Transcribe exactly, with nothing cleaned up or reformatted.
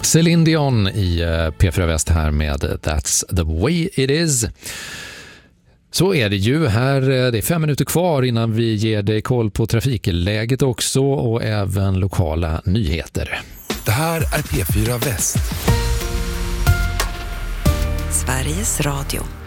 Céline Dion i P fyra Väst här med That's the way it is. Så är det ju här. Det är fem minuter kvar innan vi ger dig koll på trafikläget också och även lokala nyheter. Det här är P fyra Väst. Sveriges Radio.